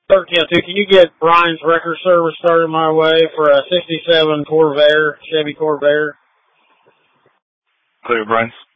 1302, can you get Brian's record service started my way for a 67 Corvair, Chevy Corvair? Clear, Brian.